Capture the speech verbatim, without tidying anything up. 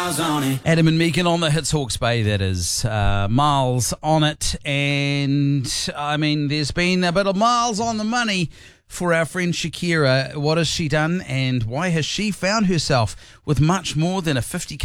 miles on it. Adam and Megan on the Hits Hawke's Bay, that is. Uh, miles on it. And, I mean, there's been a bit of miles on the money for our friend Shakira. What has she done, and why has she found herself with much more than a fifty